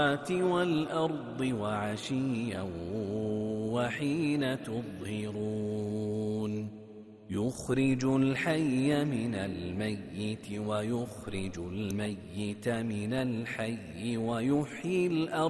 والأرض وعشيا وحين تظهرون يخرج الحي من الميت ويخرج الميت من الحي ويحيي الأرض